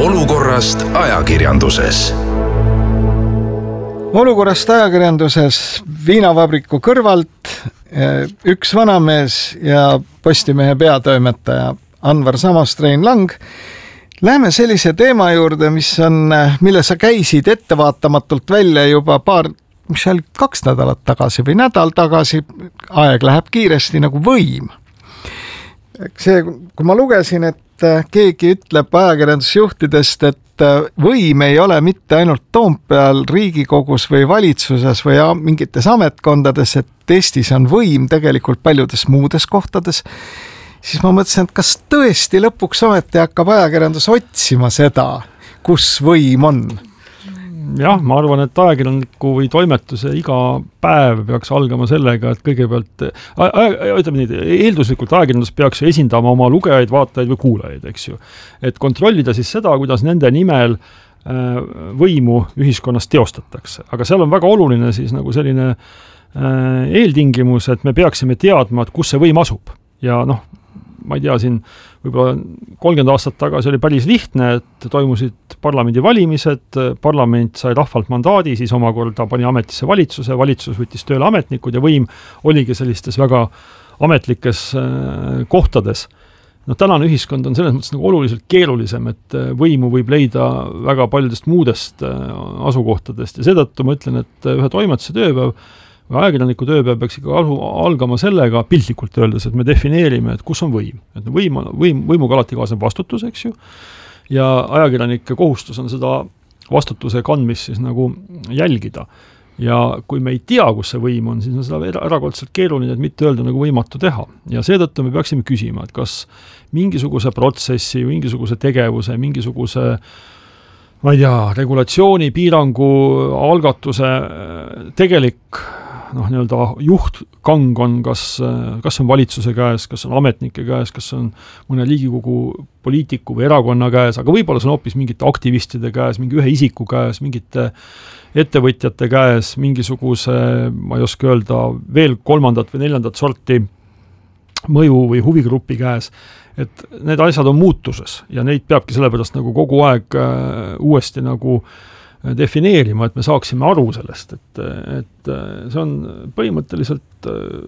Olukorrast ajakirjanduses. Olukorrast ajakirjanduses viinavabriku kõrvalt üks vanamees ja Postimehe peatoimetaja Anvar Samost, Rein Lang. Läheme sellise teema juurde, mille sa käisid ettevaatamatult välja juba 2 nädalat tagasi või nädal tagasi. Aeg läheb kiiresti, nagu võim. See, kui ma lugesin, et keegi ütleb ajakirjandusjuhtidest, et võim ei ole mitte ainult Toompeal, Riigikogus või valitsuses või mingites ametkondades, et Eestis on võim tegelikult paljudes muudes kohtades, siis ma mõtlesin, et kas tõesti lõpuks ometi hakkab ajakirjandus otsima seda, kus võim on? Jah, ma arvan, et ajakirjaniku või toimetuse iga päev peaks algama sellega, et kõigepealt, eelduslikult ajakirjandus peaks ju esindama oma lugejaid, vaatajaid või kuulajaid, eks ju. Et kontrollida siis seda, kuidas nende nimel võimu ühiskonnas teostatakse. Aga seal on väga oluline siis nagu selline eeltingimus, et me peaksime teadma, et kus see võim asub. Ja ma ei tea, siin võib-olla 30 aastat tagasi oli päris lihtne, et toimusid parlamendi valimised, parlament sai rahvalt mandaadi, siis omakorda pani ametisse valitsuse, valitsus võttis tööle ametnikud ja võim oligi sellistes väga ametlikes kohtades. Tänane ühiskond on selles mõttes nagu oluliselt keerulisem, et võimu võib leida väga paljudest muudest asukohtadest ja seetõttu ma ütlen, et ühe toimetuse tööpäev või ajakirjaniku tööpäev peaks ikka algama sellega piltlikult öeldes, et me defineerime, et kus on võim. Et võimuga alati kaasneb vastutus, eks ju, ja ajakirjanike kohustus on seda vastutuse kandmist siis nagu jälgida. Ja kui me ei tea, kus see võim on, siis on seda erakordselt keeruline, et mitte öelda nagu võimatu teha. Ja seetõttu me peaksime küsima, et kas mingisuguse protsessi, mingisuguse tegevuse, mingisuguse ma ei tea, regulatsiooni, piirangu, algatuse tegelik juhtkang on, kas on valitsuse käes, kas on ametnike käes, kas on mõne Riigikogu poliitiku või erakonna käes, aga võib-olla see on hoopis mingite aktivistide käes, mingi ühe isiku käes, mingite ettevõtjate käes, mingisuguse, ma ei oska öelda, veel 3. või 4. sorti mõju või huvigrupi käes. Et need asjad on muutuses ja neid peabki sellepärast nagu kogu aeg uuesti nagu defineerima, et me saaksime aru sellest, et see on põhimõtteliselt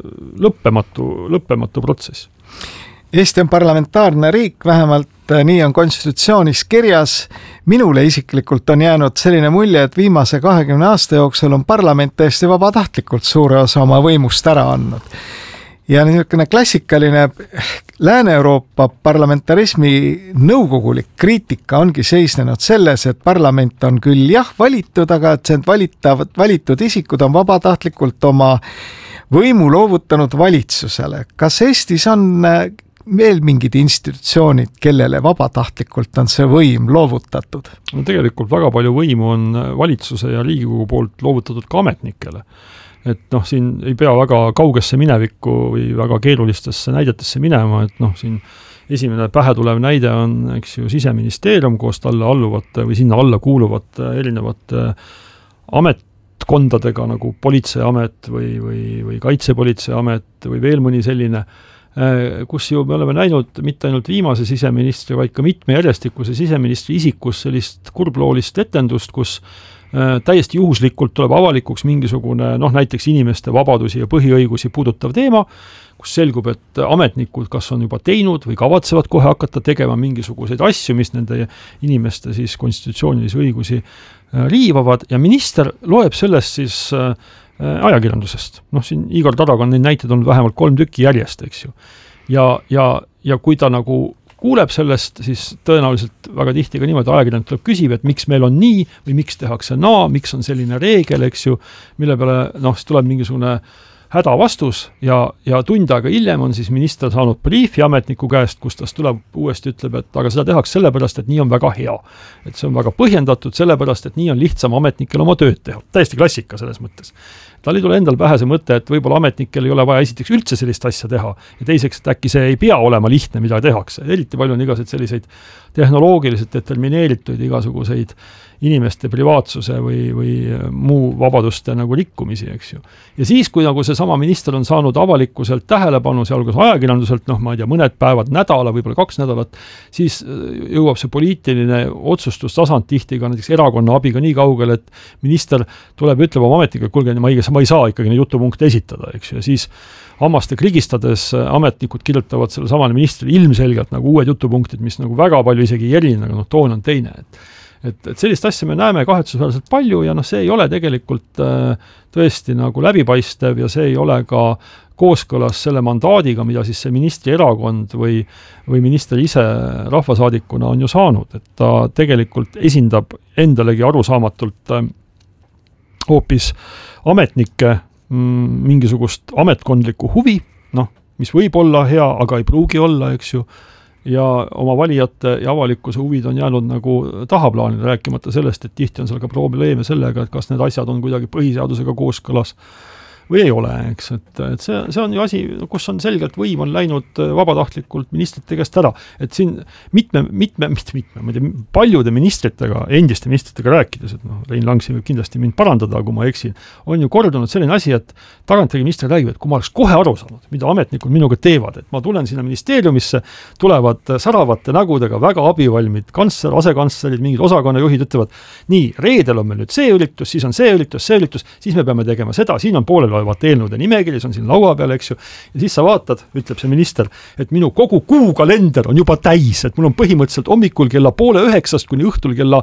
lõppematu protsess. Eesti on parlamentaarne riik, vähemalt nii on konstitutsioonis kirjas. Minule isiklikult on jäänud selline mulje, et viimase 20 aasta jooksul on parlament täiesti vabatahtlikult suure osa oma võimust ära andnud. Ja niisugune klassikaline Lääne-Euroopa parlamentarismi nõukogulik kriitika ongi seisnenud selles, et parlament on küll valitud, aga et see valitud isikud on vabatahtlikult oma võimu loovutanud valitsusele. Kas Eestis on veel mingid institutsioonid, kellele vabatahtlikult on see võim loovutatud? Tegelikult väga palju võimu on valitsuse ja Riigikogu poolt loovutatud ka ametnikele. Et siin ei pea väga kaugesse minevikku või väga keerulistesse näidetesse minema, et siin esimene pähetulev näide on, eks ju, Siseministeerium koos talle alluvate või sinna alla kuuluvate erinevate ametkondadega nagu politseiamet või kaitsepolitseiamet või veel mõni selline, kus ju me oleme näinud mitte ainult viimase siseministri, vaid ka mitme järjestikuse siseministri isikus sellist kurbloolist etendust, kus täiesti juhuslikult tuleb avalikuks mingisugune, näiteks inimeste vabadusi ja põhiõigusi puudutav teema, kus selgub, et ametnikud kas on juba teinud või kavatsevad kohe hakata tegema mingisuguseid asju, mis nende inimeste siis konstitutsioonilisi õigusi riivavad ja minister loeb sellest siis ajakirjandusest. Siin Igor Taraga on neid näiteid olnud vähemalt 3 tükki järjest, eks ju. Ja kui ta nagu kuuleb sellest, siis tõenäoliselt väga tihti ka niimoodi ajakirjanik tuleb küsib, et miks meil on nii või miks tehakse naa, miks on selline reegel, eks ju, mille peale siis tuleb mingisugune hädavastus ja tund aega hiljem on siis minister saanud briifi ametniku käest, kus ta tuleb uuesti ütleb, et aga seda tehakse sellepärast, et nii on väga hea. Et see on väga põhjendatud sellepärast, et nii on lihtsam ametnikel oma tööd teha. Täiesti klassika selles mõttes. Tal ei tule endal pähe see mõte, et võib-olla ametnikel ei ole vaja esiteks üldse sellist asja teha ja teiseks, et äkki see ei pea olema lihtne, mida tehakse. Eriti palju on igasuguseid selliseid tehnoloogiliselt determineeritud igasuguseid inimeste privaatsuse või muu vabaduste nagu rikkumisi, eks ju. Ja siis, kui nagu see seesama minister on saanud avalikkuselt tähelepanu, sealhulgas ajakirjanduselt, ma ei tea, mõned päevad, nädala, võib-olla 2 nädalat, siis jõuab see poliitiline otsustustasand tihti ka näiteks erakonna abiga nii kaugel, et minister tuleb ja ütleb oma ametnikele, kuulge, ma ei saa ikkagi neid jutupunkte esitada, eks ju, ja siis hammaste krigistades ametnikud kirjutavad selle samale ministrile ilmselgelt nagu uued jutupunktid, mis nagu väga palju isegi ei erine, aga toon on teine, et sellist asja me näeme kahetsusväärselt palju ja see ei ole tegelikult tõesti nagu läbipaistev ja see ei ole ka kooskõlas selle mandaadiga, mida siis see ministri erakond või minister ise rahvasaadikuna on ju saanud, et ta tegelikult esindab endalegi arusaamatult hoopis ametnike mingisugust ametkondlikku huvi, mis võib olla hea, aga ei pruugi olla, eks ju, ja oma valijate ja avalikkuse huvid on jäänud nagu tahaplaanile, rääkimata sellest, et tihti on seal ka probleeme sellega, et kas need asjad on kuidagi põhiseadusega kooskõlas või ei ole, eks, et see on ju asi, kus on selgelt võim on läinud vabatahtlikult ministrite käest ära, et siin mitme, ma ei tea, paljude ministritega, endiste ministritega rääkides, et Rein Lang siin võib kindlasti mind parandada, kui ma eksin, on ju kordunud selline asi, et tagantjärgi minister räägib, et kui ma oleks kohe aru saanud, mida ametnikud minuga teevad, et ma tulen sinna ministeeriumisse, tulevad säravate nägudega väga abivalmid kantsler, asekantslerid, mingid osakonnajuhid ütlevad, nii, reedel on meil nüüd see üritus, siis on see üritus, siis me peame tegema seda, siin on poolel vaata eelnõude nimekiri, see on siin laua peal, eks ju, ja siis sa vaatad, ütleb see minister, et minu kogu kuukalender on juba täis, et mul on põhimõtteliselt hommikul kella 8:30 kuni õhtul kella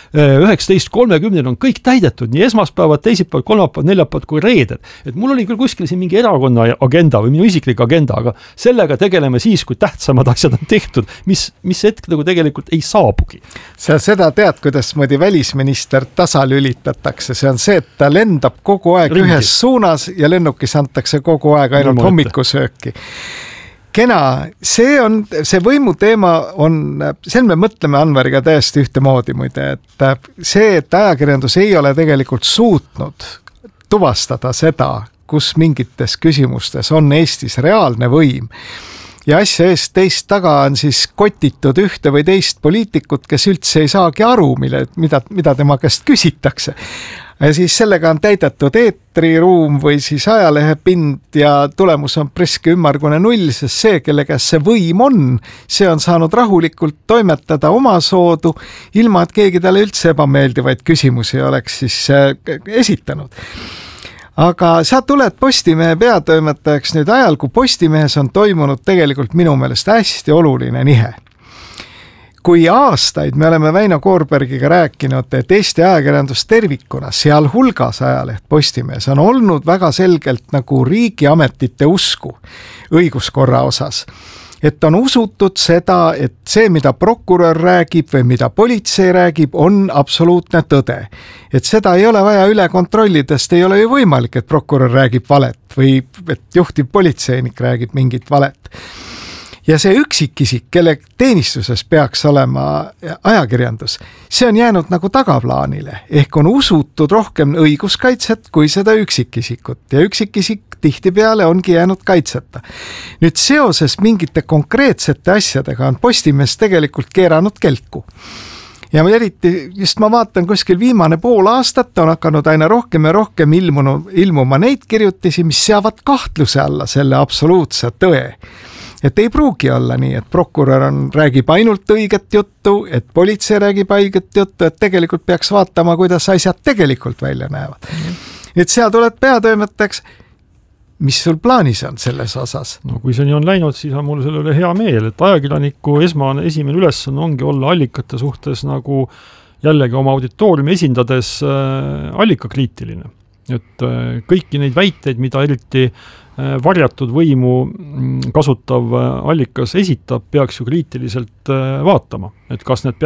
19:30 on kõik täidetud, nii esmaspäevad, teisipäevad, kolmapäevad, neljapäevad kui reeded. Et mul oli küll kuskil siin mingi erakonna agenda või minu isiklik agenda, aga sellega tegeleme siis, kui tähtsamad asjad on tehtud, mis hetk nagu tegelikult ei saabugi. Sa seda tead, kuidas moodi välisminister tasalülitatakse, see on see, et ta lendab kogu aeg ühes suunas ja lennukis antakse kogu aeg ainult hommikusööki. Kena, see võimuteema on, seal me mõtleme Anveriga täiesti ühtemoodi muide, et see, et ajakirjandus ei ole tegelikult suutnud tuvastada seda, kus mingites küsimustes on Eestis reaalne võim ja asja eest teist taga on siis kotitud ühte või teist poliitikut, kes üldse ei saagi aru, mida tema käest küsitakse. Ja siis sellega on täidetud eetriruum või siis ajalehepind ja tulemus on preske ümmargune null, sest see, kelle käes see võim on, see on saanud rahulikult toimetada omasoodu, ilma et keegi talle üldse ebameeldivaid küsimusi oleks siis esitanud. Aga sa tuled Postimehe peatoimetajaks nüüd ajal, kui Postimehes on toimunud tegelikult minu meelest hästi oluline nihe. Kui aastaid me oleme Väino Koorbergiga rääkinud, et Eesti ajakirjandus tervikuna, sealhulgas ajaleht Postimees, on olnud väga selgelt nagu riigiametite usku õiguskorra osas. Et on usutud seda, et see, mida prokurör räägib või mida politsei räägib, on absoluutne tõde. Et seda ei ole vaja üle kontrollida, sest ei ole ju võimalik, et prokurör räägib valet või et juhtiv politseinik räägib mingit valet. Ja see üksikisik, kelle teenistuses peaks olema ajakirjandus, see on jäänud nagu tagaplaanile, ehk on usutud rohkem õiguskaitset kui seda üksikisikut ja üksikisik tihtipeale ongi jäänud kaitseta. Nüüd seoses mingite konkreetsete asjadega on Postimees tegelikult keeranud kelku. Ja eriti, just ma vaatan kuskil viimane pool aastat on hakanud aina rohkem ja rohkem ilmuma neid kirjutisi, mis seavad kahtluse alla selle absoluutse tõe. Et ei pruugi olla nii, et prokurör räägib ainult õiget juttu, et politsei räägib õiget juttu, et tegelikult peaks vaatama, kuidas asjad tegelikult välja näevad. Et seal tuled peatoimetajaks, mis sul plaanis on selles osas? No kui see nii on läinud, siis on mul selle üle hea meel, et ajakirjaniku esimene ülesanne ongi olla allikate suhtes nagu jällegi oma auditooriumi esindades allikakriitiline. Et kõiki neid väiteid, mida eriti varjatud võimu kasutav allikas esitab, peaks ju kriitiliselt vaatama, et kas need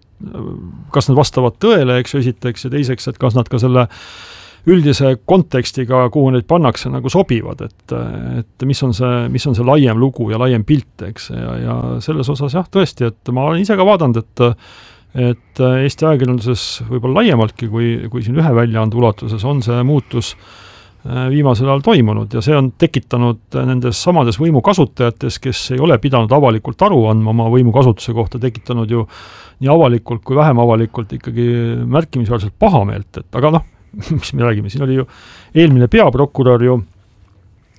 vastavad tõele, eks ju, esiteks, ja teiseks, et kas nad ka selle üldise kontekstiga, kuhu neid pannakse, nagu sobivad, et mis on see laiem lugu ja laiem pilt, eks, ja selles osas jah, tõesti, et ma olen ise ka vaadanud, et Eesti ajakirjanduses võib-olla laiemaltki, kui siin ühe väljaande ulatuses on see muutus viimasel ajal toimunud ja see on tekitanud nendes samades võimukasutajates, kes ei ole pidanud avalikult aru andma oma võimukasutuse kohta, tekitanud ju nii avalikult kui vähem avalikult ikkagi märkimisväärselt pahameelt, et aga mis me räägime, siin oli ju eelmine peaprokurör ju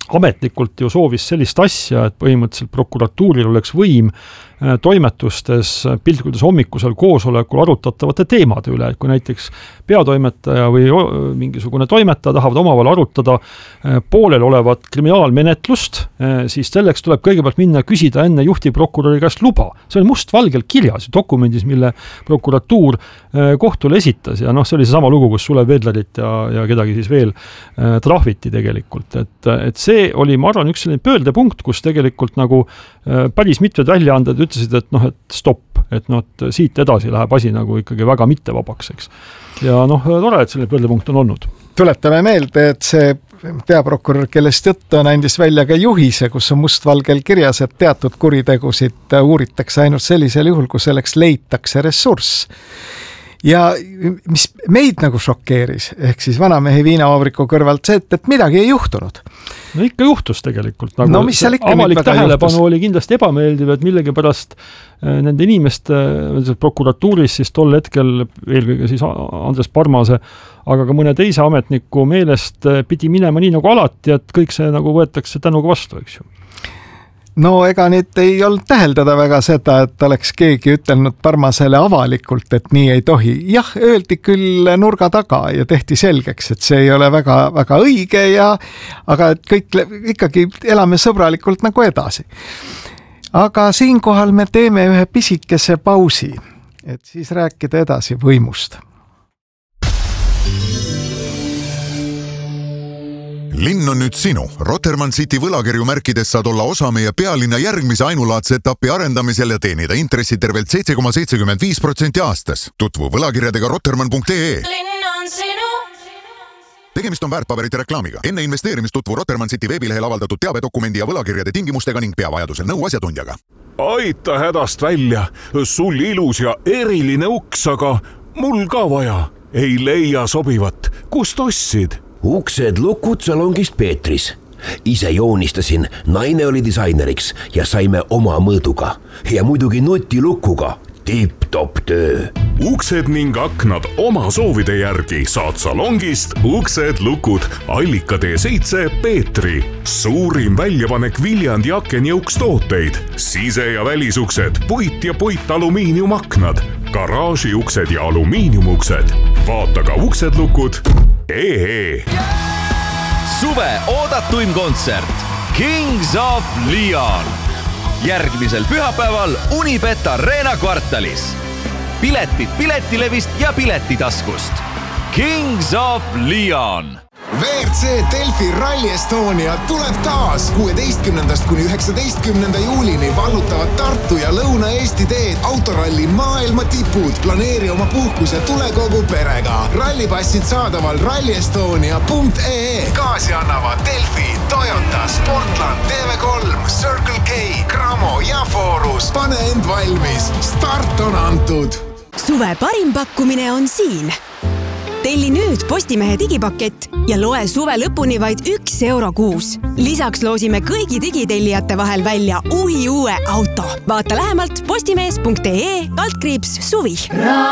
ametlikult ju soovis sellist asja, et põhimõtteliselt prokuratuuril oleks võim toimetustes piltkudes hommikusel koosolekul arutatavate teemade üle, et kui näiteks peatoimetaja või mingisugune toimetaja tahavad omavahel arutada poolel olevat kriminaalmenetlust, siis selleks tuleb kõigepealt minna küsida enne juhtivprokuröri käest luba. See oli mustvalgelt kirjas dokumendis, mille prokuratuur kohtule esitas ja see oli seesama lugu, kus Sulev Vedlerit ja kedagi siis veel trahviti tegelikult. Et see oli, ma arvan, üks selline pöördepunkt, kus tegelikult nagu päris mitmed väljaanded ütlesid, et stopp, et siit edasi läheb asi nagu ikkagi väga mittevabaks, eks. Ja tore, et selline pöördepunkt on olnud. Tuletame meelde, et see peaprokurör, kellest jutt on, andis välja ka juhise, kus on mustvalgel kirjas, et teatud kuritegusid uuritakse ainult sellisel juhul, kui selleks leitakse ressurss. Ja mis meid nagu šokeeris, ehk siis vanamehe viinavabriku kõrvalt see, et midagi ei juhtunud. No ikka juhtus tegelikult. Nagu mis seal ikka avalik tähelepanu oli kindlasti ebameeldiv, et millegi pärast nende inimeste prokuratuuris siis tol hetkel eelkõige siis Andres Parmase, aga ka mõne teise ametniku meelest pidi minema nii nagu alati, et kõik see nagu võetakse tänuga vastu, eks ju. No ega nüüd ei olnud täheldada väga seda, et oleks keegi ütelnud Parmasele avalikult, et nii ei tohi. Jah, öeldi küll nurga taga ja tehti selgeks, et see ei ole väga, väga õige aga kõik ikkagi elame sõbralikult nagu edasi. Aga siinkohal me teeme ühe pisikese pausi, et siis rääkida edasi võimust. Linn on nüüd sinu. Rotermann City võlakirju märkides saad olla osa meie pealinna järgmise ainulaadse etapi arendamisel ja teenida intressi tervelt 7,75% aastas. Tutvu võlakirjadega rotermann.ee. Linn on sinu. Tegemist on väärtpaberite reklaamiga. Enne investeerimist tutvu Rotermann City veebilehel avaldatud teabedokumendi ja võlakirjade tingimustega ning pea vajadusel nõu asjatundjaga. Aita hädast välja. Sul ilus ja eriline uks, aga mul ka vaja. Ei leia sobivat. Kust ostsid? Uksed lukud salongist Peetris. Ise joonistasin, naine oli disaineriks ja saime oma mõõduga. Ja muidugi nutilukuga. Tipp-top töö. Uksed ning aknad oma soovide järgi saad salongist Uksed lukud Allika T7 Peetri. Suurim väljapanek Viljandi aken ja ukstooteid. Sise- ja välisuksed, puit ja puitalumiiniumaknad, garaažiuksed ja alumiiniumuksed. Vaata ka Uksed lukud. Suve oodatuim kontsert Kings of Leon. Järgmisel pühapäeval Unibet Arena kvartalis. Piletid Piletilevist ja Piletitaskust. Kings of Leon. WRC Delfi Rally Estonia tuleb taas 16. kuni 19. juulini vallutavad Tartu ja Lõuna-Eesti teed autoralli maailma tipud. Planeeri oma puhkuse tule kogu perega. Rallipassid saadaval rallyestonia.ee. Kaasi annavad Delfi, Toyota, Sportland, TV3, Circle K, Cramo ja Forus. Pane end valmis. Start on antud. Suve parim pakkumine on siin. Telli nüüd Postimehe digipakett ja loe suve lõpuni vaid €1 kuus. Lisaks loosime kõigi digitellijate vahel välja uue auto. Vaata lähemalt postimees.ee/suvi.